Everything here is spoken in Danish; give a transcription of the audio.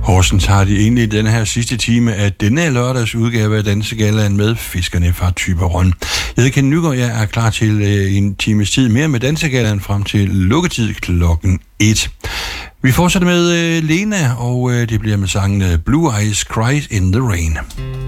Horsens har de egentlig den her sidste time af denne lørdags udgave af Dansegalaen med Fiskerne fra Thyborøn. Jeg hedder Ken Nygaard, jeg er klar til en times tid mere med Dansegalaen frem til lukketid klokken 1. Vi fortsætter med Lena, og det bliver med sangen Blue Eyes Cry in the Rain.